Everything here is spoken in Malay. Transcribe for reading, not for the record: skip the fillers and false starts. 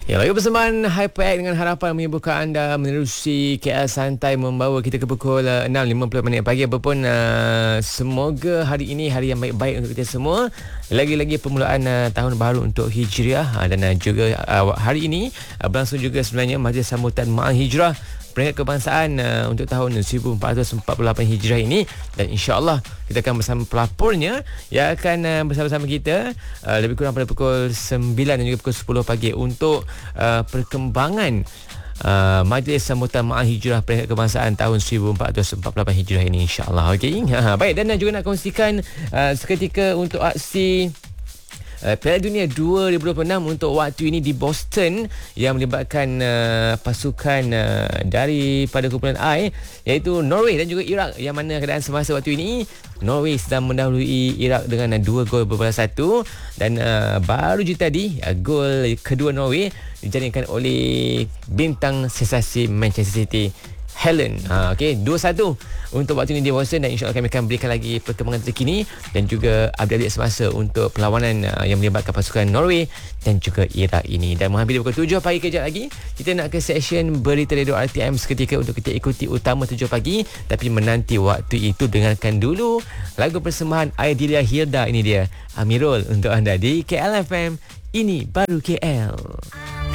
Ya, lagi persembahan Hyper Act dengan harapan menyembuhkan anda menerusi KL Santai membawa kita ke pukul 6.50 pagi. Apapun semoga hari ini hari yang baik-baik untuk kita semua. Lagi-lagi permulaan tahun baru untuk Hijriah dan juga hari ini berlangsung juga sebenarnya majlis sambutan Ma'al Hijrah peringkat kebangsaan untuk tahun 1448 Hijrah ini, dan insya-Allah kita akan bersama pelapornya yang akan bersama-sama kita lebih kurang pada pukul 9 dan juga pukul 10 pagi untuk perkembangan majlis sambutan Ma'al Hijrah peringkat kebangsaan tahun 1448 Hijrah ini, insya-Allah. Okey. Baik, dan juga nak kongsikan seketika untuk aksi Piala Dunia 2026 untuk waktu ini di Boston yang melibatkan pasukan daripada kumpulan I, iaitu Norway dan juga Iraq, yang mana keadaan semasa waktu ini Norway sedang mendahului Iraq dengan 2 gol berbalas 1, dan baru je tadi gol kedua Norway dijaringkan oleh bintang sensasi Manchester City Helen. Okey, 2-1 untuk waktu ini di Boston, dan insya-Allah kami akan berikan lagi perkembangan terkini dan juga update semasa untuk perlawanan yang melibatkan pasukan Norway dan juga Iraq ini. Dan menghampiri pukul 7 pagi kejap lagi kita nak ke session berita radio RTM seketika untuk kita ikuti utama 7 pagi, tapi menanti waktu itu dengarkan dulu lagu persembahan Aidilia Hilda. Ini dia Amirul untuk anda di KLFM. Ini baru KL.